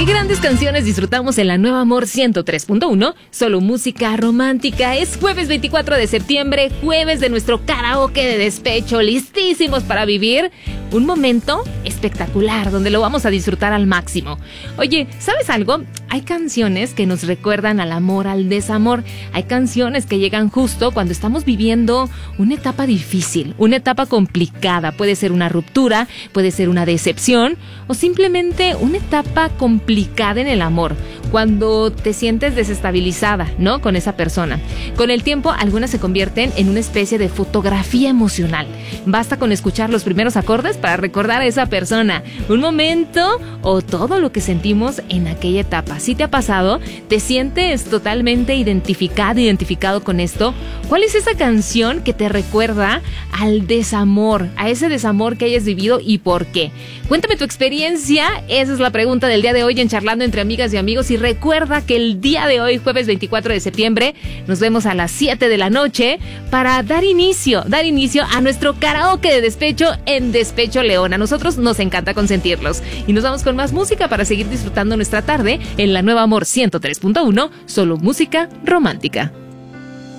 Qué grandes canciones disfrutamos en la Nueva Amor 103.1, solo música romántica. Es jueves 24 de septiembre, jueves de nuestro karaoke de despecho, listísimos para vivir un momento espectacular donde lo vamos a disfrutar al máximo. Oye, ¿sabes algo? Hay canciones que nos recuerdan al amor, al desamor. Hay canciones que llegan justo cuando estamos viviendo una etapa difícil, una etapa complicada. Puede ser una ruptura, puede ser una decepción o simplemente una etapa complicada en el amor, cuando te sientes desestabilizada, ¿no? Con esa persona. Con el tiempo, algunas se convierten en una especie de fotografía emocional. Basta con escuchar los primeros acordes para recordar a esa persona, un momento o todo lo que sentimos en aquella etapa. ¿Sí te ha pasado? ¿Te sientes totalmente identificado con esto? ¿Cuál es esa canción que te recuerda al desamor, a ese desamor que hayas vivido y por qué? Cuéntame tu experiencia. Esa es la pregunta del día de hoy en Charlando entre Amigas y Amigos. Y recuerda que el día de hoy, jueves 24 de septiembre, nos vemos a las 7 de la noche para dar inicio a nuestro karaoke de despecho en Despecho León. A nosotros nos encanta consentirlos. Y nos vamos con más música para seguir disfrutando nuestra tarde en la Nueva Amor 103.1, solo música romántica.